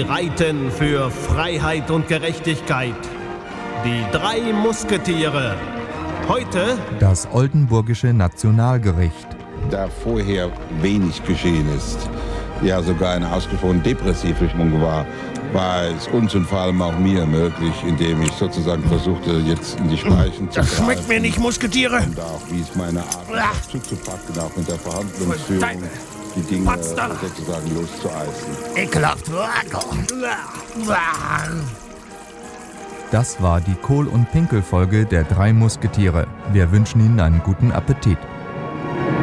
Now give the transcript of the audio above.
reiten für Freiheit und Gerechtigkeit. Die 3 Musketiere. Heute das oldenburgische Nationalgericht. Da vorher wenig geschehen ist, ja sogar eine ausgesprochen depressive Stimmung war es uns und vor allem auch mir möglich, indem ich sozusagen versuchte, jetzt in die Speichen zu greifen. Das schmeckt mir nicht, Musketiere. Und auch, wie es meine Art zuzupacken, auch mit der Verhandlungsführung, die Dinge sozusagen loszueisen. Ekelhaft. Das war die Kohl- und Pinkel-Folge der 3 Musketiere. Wir wünschen Ihnen einen guten Appetit.